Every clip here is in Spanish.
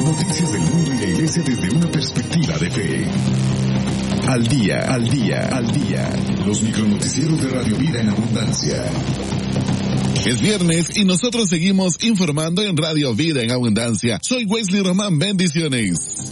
Noticias del mundo y la iglesia desde una perspectiva de fe. Al día, al día, al día. Los micronoticieros de Radio Vida en Abundancia. Es viernes y nosotros seguimos informando en Radio Vida en Abundancia. Soy Wesley Román, bendiciones.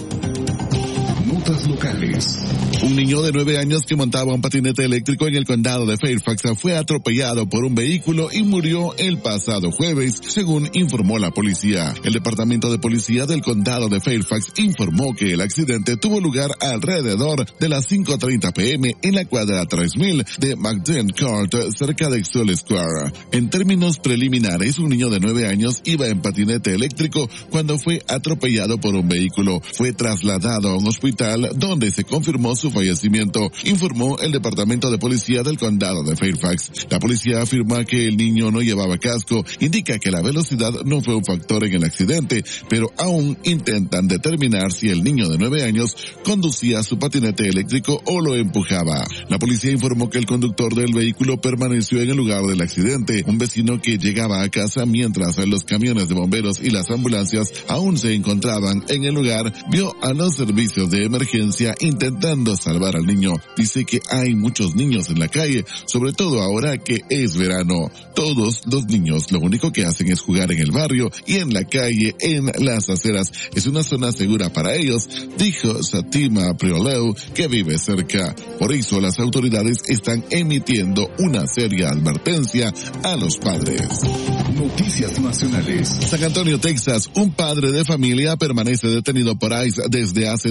Notas locales. Un niño de 9 años que montaba un patinete eléctrico en el condado de Fairfax fue atropellado por un vehículo y murió el pasado jueves, según informó la policía. El departamento de policía del condado de Fairfax informó que el accidente tuvo lugar alrededor de las 5:30 p.m. en la cuadra 3000 de McDen Court, cerca de Exole Square. En términos preliminares, un niño de 9 años iba en patinete eléctrico cuando fue atropellado por un vehículo. Fue trasladado a un hospital donde se confirmó su fallecimiento, informó el departamento de policía del condado de Fairfax. La policía afirma que el niño no llevaba casco, indica que la velocidad no fue un factor en el accidente, pero aún intentan determinar si el niño de 9 años conducía su patinete eléctrico o lo empujaba. La policía informó que el conductor del vehículo permaneció en el lugar del accidente. Un vecino que llegaba a casa mientras los camiones de bomberos y las ambulancias aún se encontraban en el lugar, vio a los servicios de emergencia intentando salvar al niño. Dice que hay muchos niños en la calle, sobre todo ahora que es verano. Todos los niños lo único que hacen es jugar en el barrio y en la calle, en las aceras. Es una zona segura para ellos, dijo Satima Prioleu, que vive cerca. Por eso las autoridades están emitiendo una seria advertencia a los padres. Noticias nacionales. San Antonio, Texas. Un padre de familia permanece detenido por ICE desde hace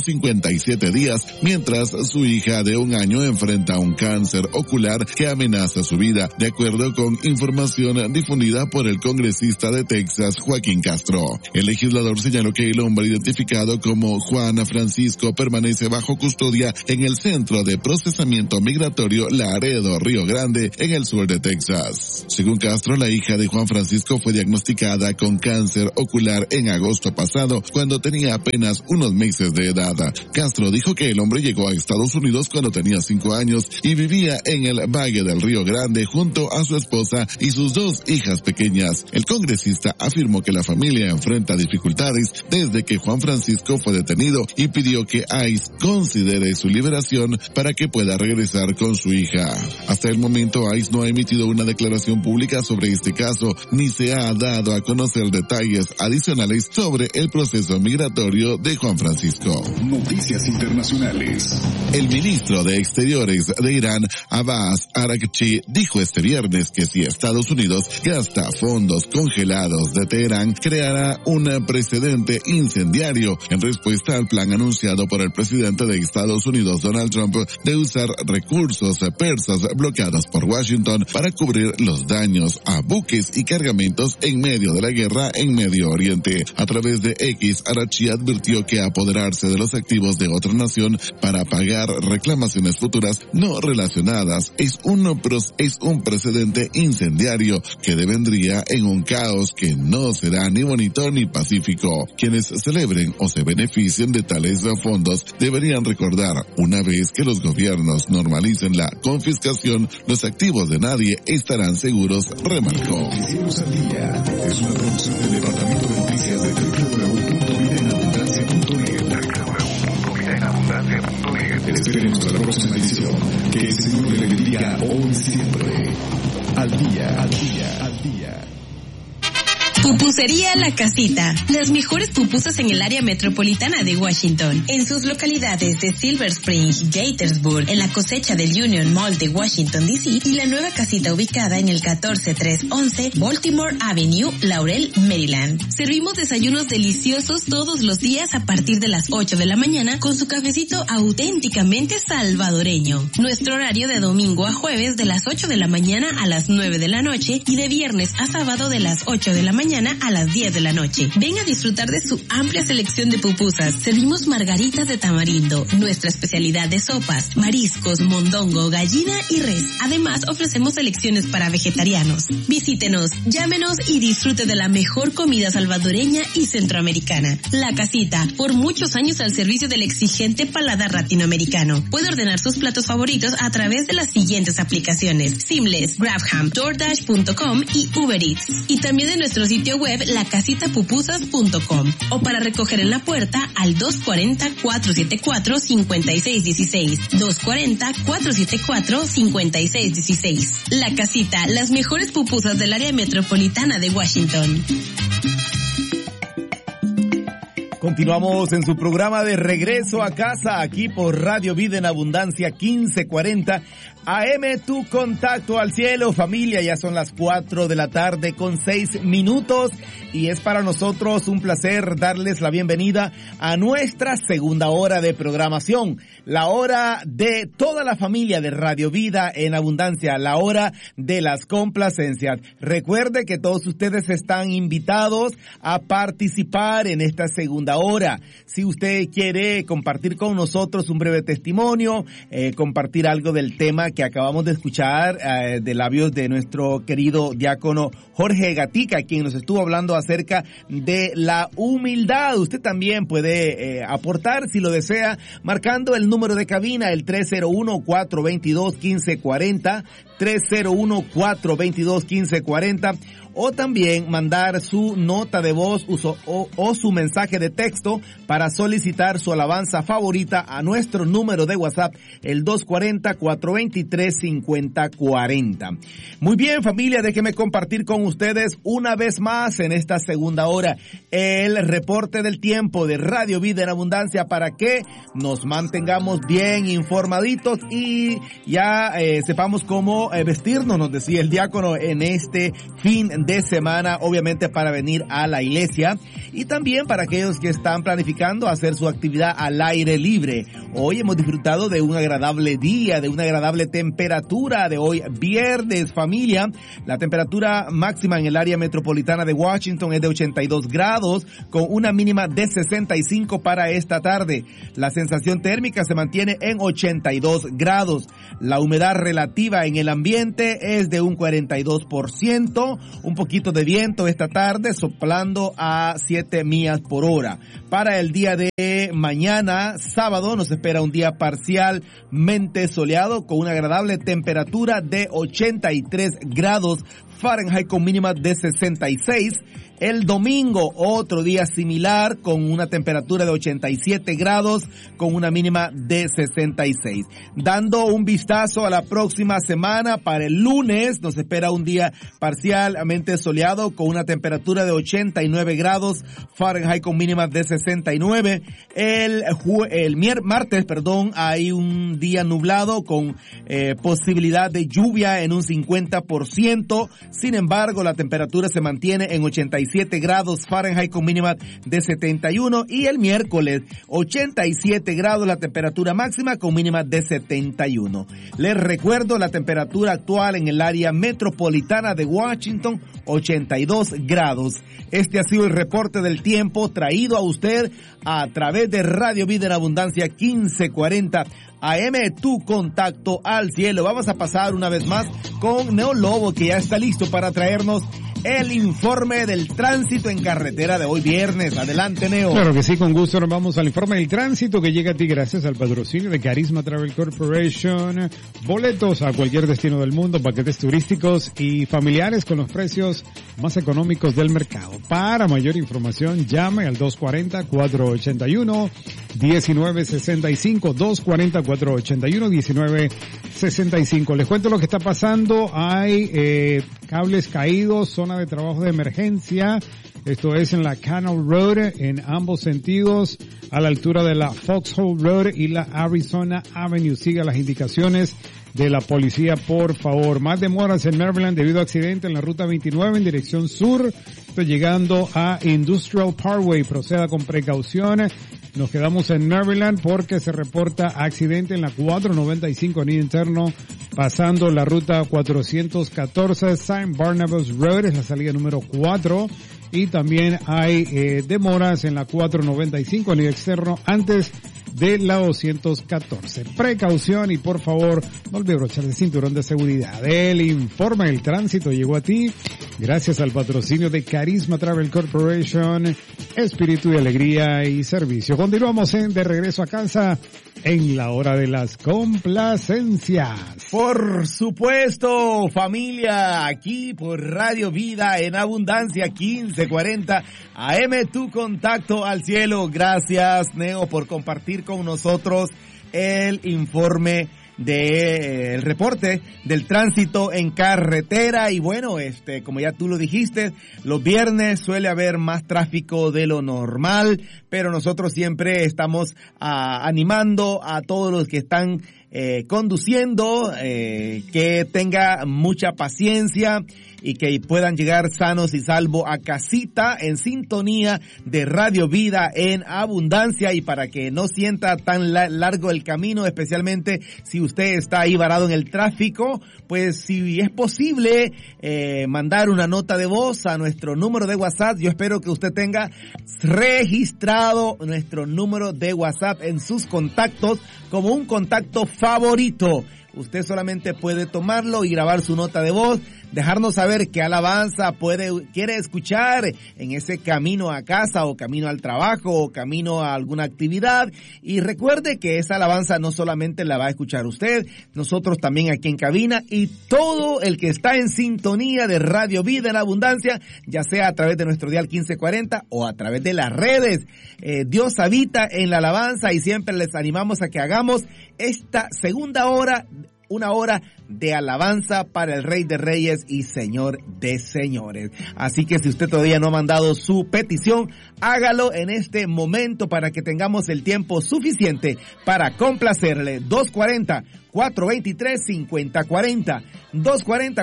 157 días, mientras su hija de 1 año enfrenta un cáncer ocular que amenaza su vida, de acuerdo con información difundida por el congresista de Texas, Joaquín Castro. El legislador señaló que el hombre identificado como Juan Francisco permanece bajo custodia en el Centro de Procesamiento Migratorio Laredo, Río Grande, en el sur de Texas. Según Castro, la hija de Juan Francisco fue diagnosticada con cáncer ocular en agosto pasado, cuando tenía apenas unos meses de edad. Castro dijo que el hombre llegó a Estados Unidos cuando tenía 5 años y vivía en el Valle del Río Grande junto a su esposa y sus 2 hijas pequeñas. El congresista afirmó que la familia enfrenta dificultades desde que Juan Francisco fue detenido y pidió que ICE considere su liberación para que pueda regresar con su hija. Hasta el momento, ICE no ha emitido una declaración pública sobre este caso, ni se ha dado a conocer detalles adicionales sobre el proceso migratorio de Juan Francisco. Noticias internacionales. El ministro de Exteriores de Irán, Abbas Araghchi, dijo este viernes que si Estados Unidos gasta fondos congelados de Teherán, creará un precedente incendiario en respuesta al plan anunciado por el presidente de Estados Unidos, Donald Trump, de usar recursos persas bloqueados por Washington para cubrir los daños a buques y cargamentos en medio de la guerra en Medio Oriente. A través de X, Araghchi advirtió que apoderarse de los activos de otra nación para pagar reclamaciones futuras no relacionadas es un precedente incendiario que devendría en un caos que no será ni bonito ni pacífico. Quienes celebren o se beneficien de tales fondos deberían recordar, una vez que los gobiernos normalicen la confiscación, los activos de nadie estarán seguros, remarcó. Noticieros al día es una producción del Departamento de Noticias de www.vidaenabundancia.net. Esperemos la próxima edición. Que el Señor le bendiga hoy y siempre. Al día, al día, al día. Pupusería La Casita. Las mejores pupusas en el área metropolitana de Washington. En sus localidades de Silver Spring, Gaithersburg, en la cosecha del Union Mall de Washington, D.C. y la nueva casita ubicada en el 14311 Baltimore Avenue, Laurel, Maryland. Servimos desayunos deliciosos todos los días a partir de las 8 de la mañana con su cafecito auténticamente salvadoreño. Nuestro horario de domingo a jueves de las 8 de la mañana a las 9 de la noche y de viernes a sábado de las 8 de la mañana a las 10 de la noche. Ven a disfrutar de su amplia selección de pupusas. Servimos margaritas de tamarindo, nuestra especialidad de sopas, mariscos, mondongo, gallina y res. Además, ofrecemos selecciones para vegetarianos. Visítenos, llámenos y disfrute de la mejor comida salvadoreña y centroamericana. La Casita, por muchos años al servicio del exigente paladar latinoamericano. Puede ordenar sus platos favoritos a través de las siguientes aplicaciones: Seamless, Grabham, DoorDash.com y Uber Eats. Y también de nuestro sitio sitio web lacasitapupusas.com o para recoger en la puerta al 240-474-5616. 240-474-5616. La Casita, las mejores pupusas del área metropolitana de Washington. Continuamos en su programa de Regreso a Casa, aquí por Radio Vida en Abundancia 1540 AM, tu contacto al cielo. Familia, ya son las 4 de la tarde con 6 minutos y es para nosotros un placer darles la bienvenida a nuestra segunda hora de programación, la hora de toda la familia de Radio Vida en Abundancia, la hora de las complacencias. Recuerde que todos ustedes están invitados a participar en esta segunda hora. Si usted quiere compartir con nosotros un breve testimonio, compartir algo del tema que acabamos de escuchar de labios de nuestro querido diácono Jorge Gatica, quien nos estuvo hablando acerca de la humildad. Usted también puede aportar, si lo desea, marcando el número de cabina, el 301-422-1540, 301-422-1540, o también mandar su nota de voz o su mensaje de texto para solicitar su alabanza favorita a nuestro número de WhatsApp, el 240-423-5040. Muy bien, familia, déjenme compartir con ustedes una vez más en esta segunda hora el reporte del tiempo de Radio Vida en Abundancia para que nos mantengamos bien informaditos y ya sepamos cómo vestirnos, nos decía el diácono, en este fin de semana, obviamente para venir a la iglesia y también para aquellos que están planificando hacer su actividad al aire libre. Hoy hemos disfrutado de un agradable día, de una agradable temperatura de hoy viernes, familia. La temperatura máxima en el área metropolitana de Washington es de 82 grados con una mínima de 65 para esta tarde. La sensación térmica se mantiene en 82 grados. La humedad relativa en el ambiente es de un 42%, un poquito de viento esta tarde soplando a 7 millas por hora. Para el día de mañana, sábado, nos espera un día parcialmente soleado con una agradable temperatura de 83 grados Fahrenheit con mínima de 66. El domingo, otro día similar con una temperatura de 87 grados con una mínima de 66. Dando un vistazo a la próxima semana, para el lunes nos espera un día parcialmente soleado con una temperatura de 89 grados Fahrenheit con mínima de 69. El martes, hay un día nublado con posibilidad de lluvia en un 50%. Sin embargo, la temperatura se mantiene en 87 grados Fahrenheit con mínima de 71 y el miércoles 87 grados la temperatura máxima con mínima de 71. Les recuerdo la temperatura actual en el área metropolitana de Washington, 82 grados. Este ha sido el reporte del tiempo traído a usted a través de Radio Vida en Abundancia 1540 AM, tu contacto al cielo. Vamos a pasar una vez más con Neo Lobo, que ya está listo para traernos el informe del tránsito en carretera de hoy viernes. Adelante, Neo. Claro que sí, con gusto. Nos vamos al informe del tránsito que llega a ti gracias al patrocinio de Carisma Travel Corporation. Boletos a cualquier destino del mundo, paquetes turísticos y familiares con los precios más económicos del mercado. Para mayor información, llame al 240-481-1965, 240-481-1965. Les cuento lo que está pasando. Hay cables caídos, zona de trabajo de emergencia. Esto es en la Canal Road en ambos sentidos, a la altura de la Foxhole Road y la Arizona Avenue. Siga las indicaciones de la policía, por favor. Más demoras en Maryland debido a accidente en la ruta 29 en dirección sur. Estoy llegando a Industrial Parkway. Proceda con precaución. Nos quedamos en Maryland porque se reporta accidente en la 495 en interno, pasando la ruta 414 St. Barnabas Road, es la salida número 4. Y también hay demoras en la 495 en el externo antes de la 214. Precaución y por favor no olvide brochar el cinturón de seguridad. El informe del tránsito llegó a ti gracias al patrocinio de Carisma Travel Corporation, espíritu de alegría y servicio. Continuamos en De Regreso a Casa en la hora de las complacencias. Por supuesto, familia, aquí por Radio Vida en Abundancia 1540 AM, tu contacto al cielo. Gracias, Neo, por compartir con nosotros el informe el reporte del tránsito en carretera. Y bueno, como ya tú lo dijiste, los viernes suele haber más tráfico de lo normal, pero nosotros siempre estamos animando a todos los que están conduciendo, que tenga mucha paciencia y que puedan llegar sanos y salvos a casita en sintonía de Radio Vida en Abundancia, y para que no sienta tan largo el camino, especialmente si usted está ahí varado en el tráfico, pues si es posible mandar una nota de voz a nuestro número de WhatsApp. Yo espero que usted tenga registrado nuestro número de WhatsApp en sus contactos como un contacto favorito. Usted solamente puede tomarlo y grabar su nota de voz, dejarnos saber qué alabanza quiere escuchar en ese camino a casa o camino al trabajo o camino a alguna actividad. Y recuerde que esa alabanza no solamente la va a escuchar usted, nosotros también aquí en cabina y todo el que está en sintonía de Radio Vida en Abundancia, ya sea a través de nuestro dial 1540 o a través de las redes. Dios habita en la alabanza y siempre les animamos a que hagamos esta segunda hora, una hora de alabanza para el Rey de Reyes y Señor de Señores. Así que si usted todavía no ha mandado su petición, hágalo en este momento para que tengamos el tiempo suficiente para complacerle. 240-423-5040.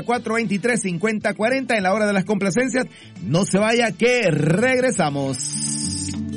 240-423-5040 en la hora de las complacencias. No se vaya, que regresamos.